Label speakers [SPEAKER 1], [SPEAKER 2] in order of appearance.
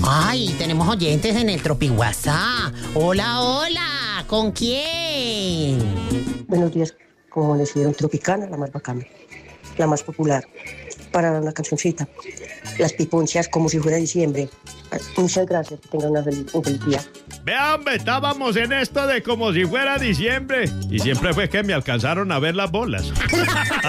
[SPEAKER 1] Ay, tenemos oyentes en el Tropi WhatsApp. Hola, hola, ¿con quién?
[SPEAKER 2] Buenos días, como decidieron Tropicana, la más bacana, la más popular. Para la cancioncita, las piponcias como si fuera diciembre. Muchas gracias, que tengan un feliz día.
[SPEAKER 3] Vea, hombre, estábamos en esto de como si fuera diciembre. Y siempre fue que me alcanzaron a ver las bolas.